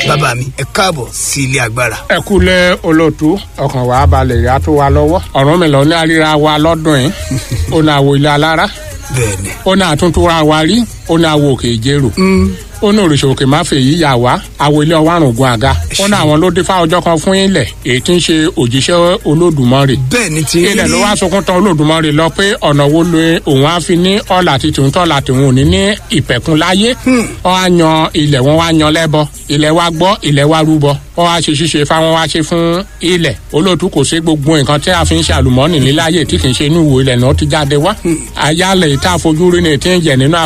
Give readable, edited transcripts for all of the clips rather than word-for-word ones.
bàbá mi ẹ káàbọ̀ sí ilé agbára. ẹ kúlẹ̀ olóòtú ọkàn wa balẹ̀ ìyá tó wa lọ́wọ́ ọ̀run mi lọ ní àríra wa lọ́dún yìí ó ní àwọ̀ ilé alára bẹ́ẹ̀ni ó ní àtúntúra wa rí ó ní àwọ̀ òkè ìjérò ó ní òrìṣà òkè má fè yí yà wá àwọ̀ ilé ọwárùngún àga ó ní àwọn ló dé fá ọjọ́ kan fún ilẹ̀ èyí tí ń ṣe òjíṣẹ́ olódùmarè bẹ́ẹ̀ni ti ilẹ̀ ló wá sunkún tán olódùmarè lọ pé ọ̀nà wo lo òun á fi ní ọ̀là àti tòun tọ́lá tòun ò ní ní ìpẹ̀kun láyé wọ́n á yan ilẹ̀ wọn wá yan lẹ́bọ ilẹ̀ wa gbọ́ ilẹ̀ wa rúbọ wọ́n wá ṣe ṣíṣe fáwọn wá ṣe fún ilẹ̀ olóòtú kò sí gbogbo nǹkan tí a fi ń ṣe àlùmọ́ọ́nì níláyè tí kì í ṣe inú ìwò ilẹ̀ náà ti jáde wá ayálẹ̀ ìta àfojú rí ni tí ń jẹ nínú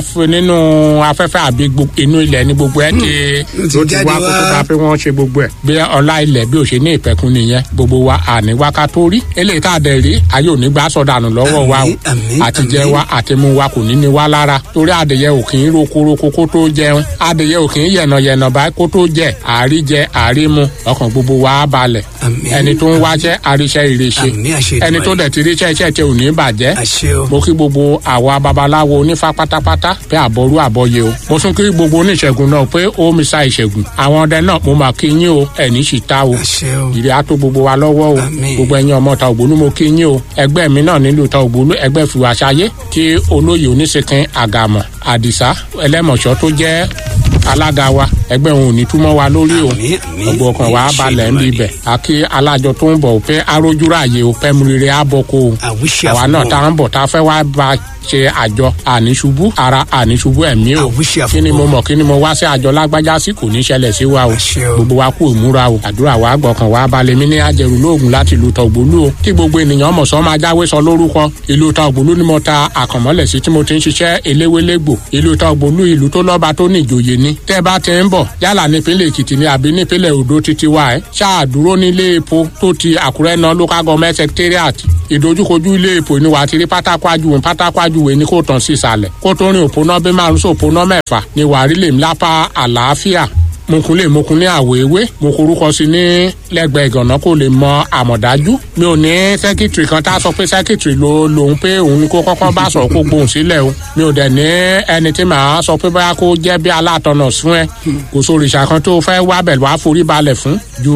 afẹ́fẹ́ àbí inú ilẹ̀ ní gbogbo ẹ̀ ló ti wá kó tó ká pé wọ́n ṣe gbogbo ẹ̀ bí ọlá ilẹ̀ bí ò ṣe ní ìpẹ̀kun nìyẹn gbogbo wa àní wákà tó rí eléyìí tá a dẹ̀ rí ayé òní gbà sọ̀dànù lọ́wọ́ wa o àtijẹ́ wa àtimú wa kò ní ní wá lára torí adìyẹ ò kì í rokoroko kó tó jẹun adìyẹ ò kì í yẹ̀nàyẹ̀nà báyìí kó tó jẹ àárí jẹ àárí mu ọkàn gbogbo wa á balẹ̀ ẹni tó ń wáṣẹ́ àríṣẹ́ ìrẹsẹ̀ ẹni tó dẹ̀ ti ríṣẹ́ iṣẹ́ tẹ ò ní bàjẹ́ mo kí gbogbo àwa babaláwo onífá pátápátá pé àbọ̀rú àbọ̀yè o mo tún kí gbogbo oníṣègùn náà pé ó mi sa ìṣègùn àwọn ọdẹ náà mo mà kí yín o ẹni sì ta o ìrì á tó gbogbo wa lọ́wọ́ o gbogbo ẹ̀yin ọmọ ta ògbólú mo kí yín o ẹgbẹ́ mi náà nílùú ta ògbólú ẹgbẹ́ fìwà ṣayé tí olóyè oníṣèkín àgàmọ̀ àdìsá ẹlẹ́mọ̀ṣọ́ tó jẹ́ alága wa ẹgbẹ́ òun ò ní túmọ̀ wa lórí o gbogbo ọkàn wa balẹ̀ ń bí ibẹ̀ àkí alájọ tó ń bọ̀ pé arójúráyè o pẹ́ mu rere á bọ̀ kó o àwa náà tá à ń bọ̀ tá a fẹ́ wá ba ṣe àjọ àníṣubú ara àníṣubú ẹ̀mí o kí ni mo mọ̀ kí ni mo wá sí àjọ lágbájá sí kò ní ṣẹlẹ̀ sí wa o gbogbo wa kú ìmúra o àdúrà wa gbọ̀kàn wa balẹ̀ mi ní ajẹ̀rù lóògùn láti ìlú Tọ̀gbólú o kí gbogbo ènìyàn mọ̀ sọ́ máa jáwé sọ lórúkọ ìlú Tọ̀gbólú ni mo ta àkànmọ́lẹ̀ sí tí mo ti ń ṣiṣẹ́ eléwélégbò ìlú Tọ̀gbólú ìlú tó lọ́ba tó ní ìjòyè ni tẹ́ bá ti ń bọ̀ yálà nípínlẹ̀ Èkìtì ni àbí nípínlẹ̀ Oǹdó títí wa ẹ̀ ṣáà dúró nílé epo tó ti Àkúrẹ́ náà local government secretariat ìdojúkojú ilé epo ni wà á ti rí pátákó ajúwe ní kò tán sí ìsàlẹ̀ kó tó rìn òpónà bí márùn sí òpónà mẹ́fà ni wà á rí lèmi lápá àlàáfíà mokun ní àwọ̀ ewé mo korúkọ sí ní lẹ́gbẹ̀ẹ́ ìgànná kó lè mọ àmọ̀dájú mi ò ní sẹ́kítìrì kan tá a sọ pé sẹ́kítìrì lòun pé òun ni kó kọ́kọ́ bá sọ̀rọ̀ kó gbohùn sílẹ̀ o mi ò dẹ̀ ní ẹni tí màá sọ pé bóyá kó jẹ́ bí alátọ̀nà fún ẹ kò sóríṣà kan tó fẹ́ wá bẹ̀ wá forí balẹ̀ fún ju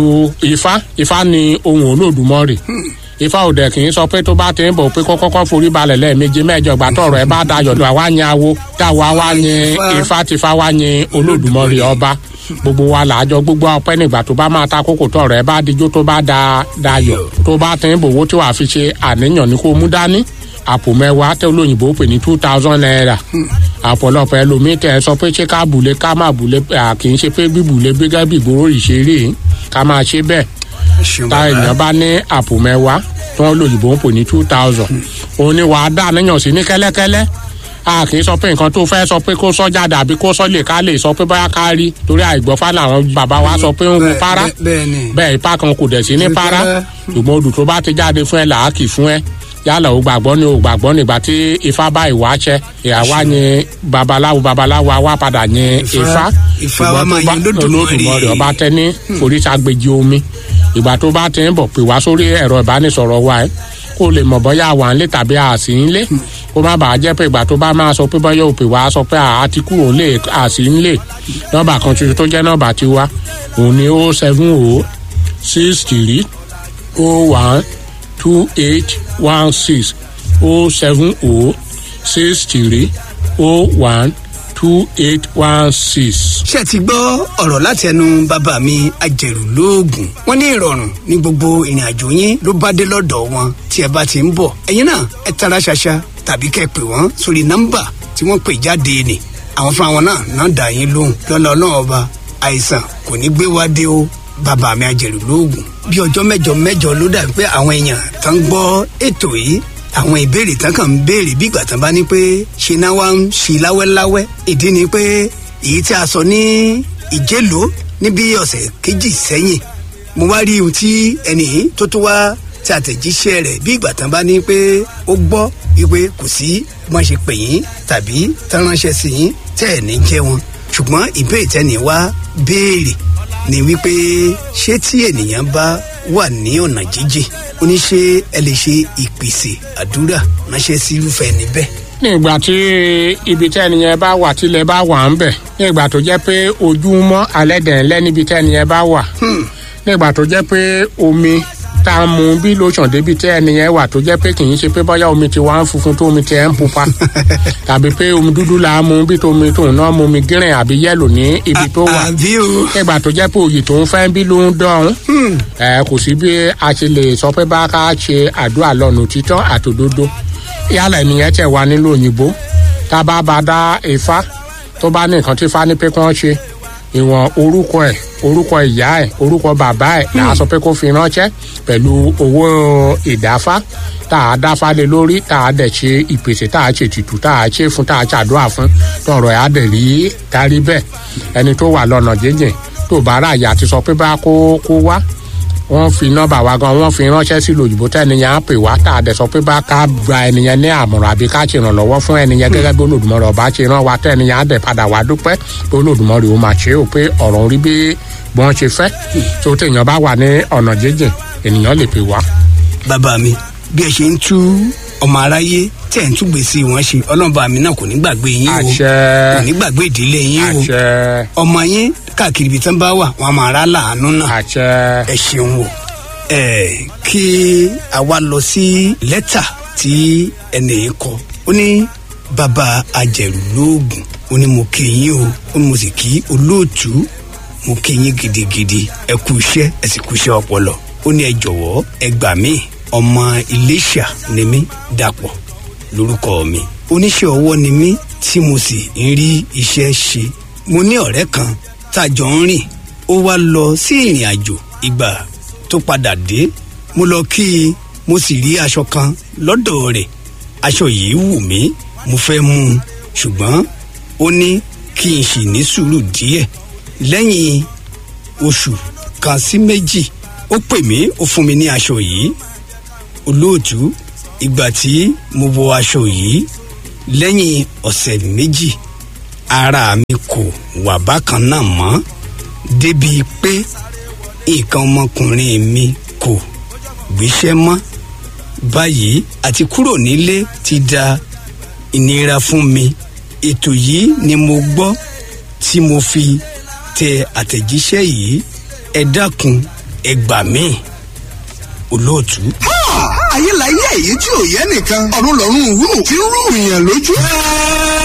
Ifá ni ohun Olódùmarè Ifá òdẹ kì í sọ pé tó bá ti ń bọ̀ pé kọ́kọ́ forí balẹ̀ lẹ́ẹ̀mejì mẹ́jọ gbà tọ̀rọ̀ ẹ bá dayọ̀ lọ àwa yin awo táwa wá yin Ifá tìfá wá yin Olódùmarè ọba gbogbo wa làájọ gbogbo ọpẹ́ nígbà tó bá máa ta kókò tọ̀rọ̀ ẹ bá dijó tó bá dayọ̀ tó bá ti ń bòwó tí wàá fi ṣe àníyàn ní kó mú dání àpò mẹ́wàá tẹ olóyìnbó pè ní 2,000 naira àpọ̀lọpọ̀ ẹlòmíín tẹ ẹ sọ pé ṣé ká bùlé ká má bùlé kì í ṣe pé bíbùlé gbégá bìgbóró ìṣeré ká máa ṣe bẹ́ẹ̀ tá èèyàn bá ní àpò mẹ́wàá tí wọ́n lòyìnbó ń pè ní 2,000 òun ni wàá dá níyàn sí ní kẹ́lẹ́kẹ́lẹ́ a kì í sọ pé nǹkan tó fẹ́ sọ pé kó sọ jáde àbí kó sọ lè ká lè sọ pé báyà ká rí torí àìgbọ́fà làwọn bàbá wa sọ pé ń gun para bẹ́ẹ̀ ipá kan kò dẹ̀ sí ní para ṣùgbọ́n odù tó bá ti jáde fún ẹ làákì fún ẹ yálà ò gbàgbọ́ ni ò gbàgbọ́ nígbà tí Ifá bá ìwà ṣẹ ìyàwó ni babaláwo àwa padà ní Ifá ṣùgbọ́n tó bá Olódùmarè ọba tẹ́ni oríṣàgbèjì omi ìgbà tó bá ti ń bọ̀ pè wá sórí ẹ̀rọ ìbánisọ̀rọ̀ wa ẹ̀ kó lè mọ̀ bọ́yá wà ń lé tàbí àsì ń lé kó má bàa jẹ́ pé ìgbà tó bá máa sọ pé bọ́yá òpè wá sọ pé àti kúrò ń lè àsì ń lè nọ́mbà kan tuntun tó jẹ́ nọ́mbà tiwa òun ni 070 63 01 2816 070 63 01 2816. ṣé ẹ ti gbọ́ ọ̀rọ̀ láti ẹnu bàbá mi ajẹ̀rù lóògùn wọ́n ní ìrọ̀rùn ní gbogbo ìrìn àjò yín ló bá dé lọ́dọ̀ wọn tí ẹ bá ti ń bọ̀ ẹ̀yin náà ẹ tara ṣaṣa tàbí kẹ́ pè wọ́n sórí nọ́mbà tí wọ́n pè jáde nì àwọn fún àwọn náà dà yín lóhùn lọ́lá ọlọ́run ọba àìsàn kò ní gbé wá dé o bàbá mi ajẹ̀rù lóògùn bí ọjọ́ mẹ́jọ ló dàbí pé àwọn èèyàn tán gbọ́ ètò yìí àwọn ìbéèrè tán kàn ń béèrè bí ìgbà tán bá ní pé ṣe náà wá ń ṣe láwẹ́láwẹ́ ìdí ni pé èyí tí a sọ ní Ìjélò níbi ọ̀sẹ̀ kejì sẹ́yìn mo wá rí ohun tí ẹnì yìí tó wá tí àtẹ̀jíṣẹ́ rẹ̀ bí ìgbà tán bá ní pé ó gbọ́ wípé kò sí wọ́n ṣe pè yín tàbí tán ránṣẹ́ sí yín tẹ́ ẹ̀ ní jẹ́ wọn ṣùgbọ́n ìbéèrè tẹ́ni wá béèrè ni wípé ṣé tí ènìyàn bá wà ní ọ̀nà jíjìn ó ní ṣé ẹ lè ṣe ìpèsè àdúrà ránṣẹ́ sí irúfẹ́ ẹni bẹ́ẹ̀ ní ìgbà tí ibi tẹ́niyẹn bá wà tílẹ̀ bá wà ń bẹ̀ ní ìgbà tó jẹ́ pé ojúmọ́ alẹ́ dẹ̀ẹ́lẹ́ níbi tẹ́niyẹn bá wà ní ìgbà tó jẹ́ pé omi tá a mú bí lóṣàn débi tẹ́ ẹniyẹn wà tó jẹ́ pé kì í ṣe pé bóyá omi ti wá ń funfun tó omi ti ẹ̀ ń pupa tàbí pé omi dúdú la mú bí tómi tóun náà mú omi gírìn àbí yẹ́lò ní ibi tó wà nígbà tó jẹ́ pé òyì tó ń fẹ́ bí ló ń dọ̀hún kò sí bí a ṣe lè sọ pé bá ká ṣe àdúrà lọ́nà títọ́ àtòdodo yálà ènìyàn tẹ̀ wá nílò òyìnbó tá a bá dá Ifá tó bá ní nǹkan tí Ifá ní pé kí wọ́n ṣe ìwọ̀n orúkọ ìyá ẹ̀ orúkọ bàbá ẹ̀ là á sọ pé kó fi ránṣẹ́ pẹ̀lú owó ìdáfá tá a dáfá lé lórí tá a dẹ̀ ṣe ìpèsè tá a ṣe tìtù tá a ṣe fún tá a ṣàdúrà fún tọrọ ẹ̀ á dẹ̀ rí kárí bẹ́ẹ̀ ẹni tó wà lọ́nà jíjìn tó bá ráàyè àti sọ pé bá kó wá wọ́n fi nọ́mbà wa gan wọ́n fi ránṣẹ́ sí lòyìnbó tẹ́niyàn á pè wá tá a dẹ̀ sọ pé bá ká gba ẹniyẹn ní àmọ̀ràn àbí ká ṣèrànlọ́wọ́ fún ẹniyẹn gẹ́gẹ́ bí Olódùmarè ọba ṣe rán wa tẹ́niyàn á dẹ̀ padà wá dúpẹ́ pé Olódùmarè ó máa ṣe ó pé ọ̀rọ̀ orí bí wọ́n ṣe fẹ́ tó téèyàn bá wà ní ọ̀nà jíjìn ènìyàn lè pè wá. bàbá mi bí ẹ ṣe ń tú ọmọ aráyé tẹ̀ ń túgbè sí wọn ṣe ọlọ́ba mi náà kò ní gbàgbé yín o kò ní gbàgbé ìdílé yín o ọmọ yín káàkiri ibi tán bá wà wọn máa rá láàánú náà ẹ ṣeun o. Kí a wá lọ sí lẹ́tà tí ẹnì yìí kọ ó ní bàbá Ajẹ̀rúlóògùn ó ní mo kí yín o ó ní mo sì kí olóòtú mo kí yín gidigidi ẹ kú iṣẹ́ ẹ sì kú iṣẹ́ ọpọlọ ó ní ẹ jọ̀wọ́ ẹ gbà mí ọmọ Iléṣà ni mí Dàpọ̀ lórúkọ mi oníṣẹ́ ọwọ́ ni mí tí mo sì ń rí iṣẹ́ ṣe mo ní ọ̀rẹ́ kan tàjọ ń rìn ó wá lọ sí ìrìn àjò ìgbà tó padà dé mo lọ kí i mo sì rí aṣọ kan lọ́dọ̀ rẹ̀ aṣọ yìí wù mí mo fẹ́ mú un ṣùgbọ́n ó ní kí n sì ní sùúrù díẹ̀ lẹ́yìn oṣù kan sí méjì ó pè mí ó fún mi ní aṣọ yìí olóòtú ìgbà tí mo wọ aṣọ yìí lẹ́yìn ọ̀sẹ̀ méjì ara mi kò wà bákan náà mọ́ débi pé nǹkan ọmọkùnrin mi kò gbéṣẹ́ mọ́ báyìí àti kúrò nílé ti da ìnira fún mi ètò yìí ni mo gbọ́ tí mo fi tẹ àtẹ̀jíṣẹ́ yìí ẹ dákun ẹ gbà mí olóòtú. ayé láyé èyí tí ò yẹ nìkan ọ̀run lọ́run rú tí ń rú ìyàn lójú.